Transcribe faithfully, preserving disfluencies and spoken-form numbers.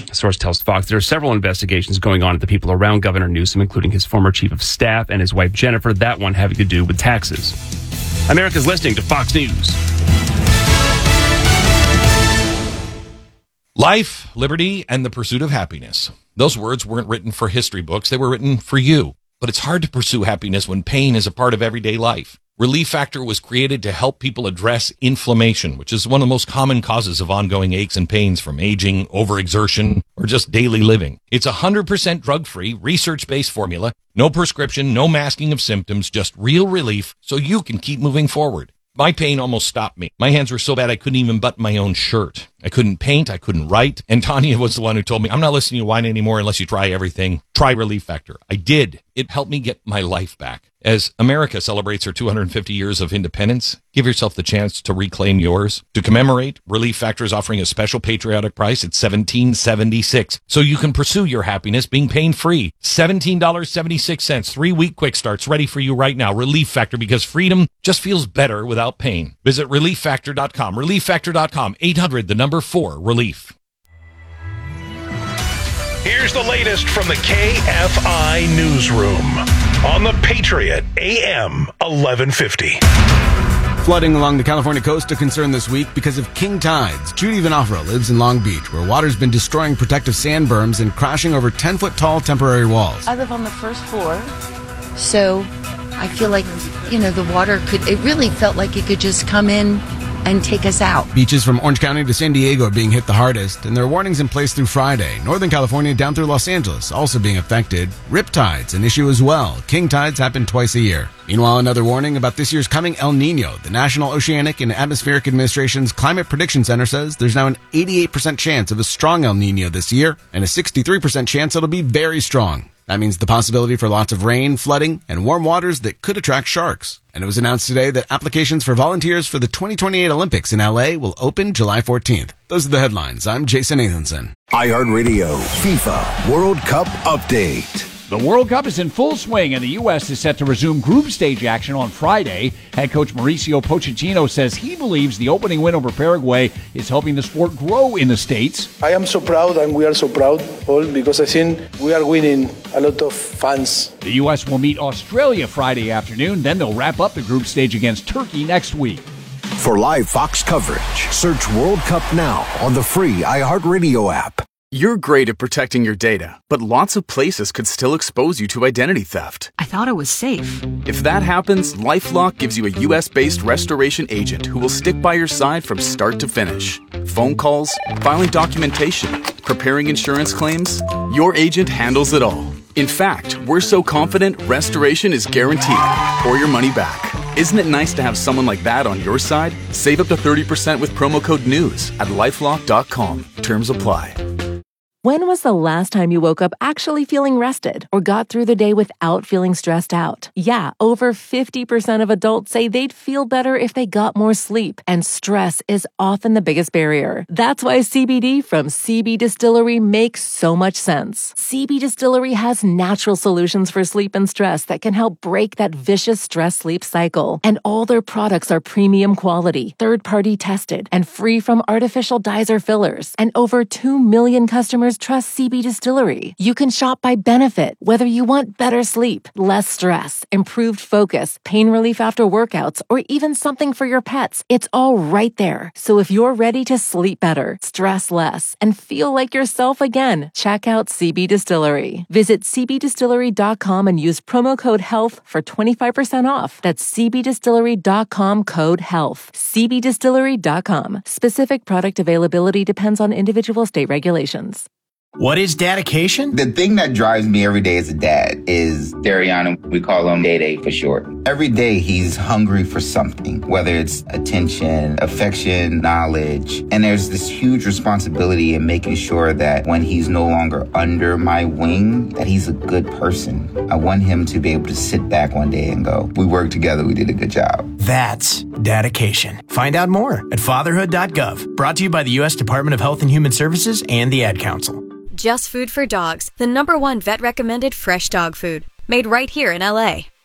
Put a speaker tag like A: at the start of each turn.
A: A source tells Fox there are several investigations going on at the people around Governor Newsom, including his former chief of staff and his wife Jennifer, that one having to do with taxes. America's listening to Fox News.
B: Life, liberty, and the pursuit of happiness. Those words weren't written for history books. They were written for you. But it's hard to pursue happiness when pain is a part of everyday life. Relief Factor was created to help people address inflammation, which is one of the most common causes of ongoing aches and pains from aging, overexertion, or just daily living. It's a one hundred percent drug-free, research-based formula. No prescription, no masking of symptoms, just real relief so you can keep moving forward. My pain almost stopped me. My hands were so bad I couldn't even button my own shirt. I couldn't paint. I couldn't write. And Tanya was the one who told me, I'm not listening to you whine anymore unless you try everything. Try Relief Factor. I did. It helped me get my life back. As America celebrates her two hundred fifty years of independence, give yourself the chance to reclaim yours. To commemorate, Relief Factor is offering a special patriotic price at seventeen dollars and seventy-six cents, so you can pursue your happiness being pain-free. seventeen dollars and seventy-six cents, three-week quick starts ready for you right now. Relief Factor, because freedom just feels better without pain. Visit relief factor dot com. relief factor dot com. eight hundred, the number four, relief.
C: Here's the latest from the K F I Newsroom on the Patriot A M eleven fifty.
D: Flooding along the California coast a concern this week because of king tides. Judy Vanafro lives in Long Beach, where water's been destroying protective sand berms and crashing over ten-foot tall temporary walls.
E: I live on the first floor, so I feel like, you know, the water could, it really felt like it could just come in and take us out.
D: Beaches from Orange County to San Diego are being hit the hardest, and there are warnings in place through Friday. Northern California down through Los Angeles also being affected. Riptides an issue as well. King tides happen twice a year. Meanwhile, another warning about this year's coming El Nino. The National Oceanic and Atmospheric Administration's Climate Prediction Center says there's now an eighty-eight percent chance of a strong El Nino this year, and a sixty-three percent chance it'll be very strong. That means the possibility for lots of rain, flooding, and warm waters that could attract sharks. And it was announced today that applications for volunteers for the twenty twenty-eight Olympics in L A will open July fourteenth. Those are the headlines. I'm Jason Nathanson.
F: iHeartRadio FIFA World Cup Update.
G: The World Cup is in full swing, and the U S is set to resume group stage action on Friday. Head coach Mauricio Pochettino says he believes the opening win over Paraguay is helping the sport grow in the States.
H: I am so proud, and we are so proud, all, because I think we are winning a lot of fans.
G: The U S will meet Australia Friday afternoon, then they'll wrap up the group stage against Turkey next week.
F: For live Fox coverage, search World Cup now on the free iHeartRadio app.
I: You're great at protecting your data, but lots of places could still expose you to identity theft.
J: I thought it was safe.
I: If that happens, LifeLock gives you a U S-based restoration agent who will stick by your side from start to finish. Phone calls, filing documentation, preparing insurance claims, your agent handles it all. In fact, we're so confident restoration is guaranteed or your money back. Isn't it nice to have someone like that on your side? Save up to thirty percent with promo code NEWS at lifelock dot com. Terms apply.
K: When was the last time you woke up actually feeling rested or got through the day without feeling stressed out? Yeah, over fifty percent of adults say they'd feel better if they got more sleep, and stress is often the biggest barrier. That's why C B D from C B Distillery makes so much sense. C B Distillery has natural solutions for sleep and stress that can help break that vicious stress-sleep cycle. And all their products are premium quality, third-party tested, and free from artificial dyes or fillers. And over two million customers trust C B Distillery. You can shop by benefit, whether you want better sleep, less stress, improved focus, pain relief after workouts, or even something for your pets. It's all right there. So if you're ready to sleep better, stress less, and feel like yourself again, check out C B Distillery. Visit c b distillery dot com and use promo code HEALTH for twenty-five percent off. That's c b distillery dot com code HEALTH. c b distillery dot com. Specific product availability depends on individual state regulations.
L: What is dedication?
M: The thing that drives me every day as a dad is Dariana. We call him Day Day for short. Every day he's hungry for something, whether it's attention, affection, knowledge. And there's this huge responsibility in making sure that when he's no longer under my wing, that he's a good person. I want him to be able to sit back one day and go, we worked together, we did a good job.
L: That's dedication. Find out more at fatherhood dot gov. Brought to you by the U S Department of Health and Human Services and the Ad Council.
N: Just Food for Dogs, the number one vet-recommended fresh dog food. Made right here in L A.